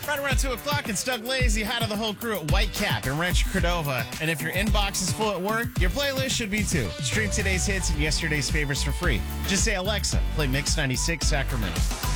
Right around 2 o'clock, it's Doug Lazy, hi to the whole crew at Whitecap in Rancho Cordova. And if your inbox is full at work, your playlist should be too. Stream today's hits and yesterday's favorites for free. Just say, Alexa, play Mix 96 Sacramento.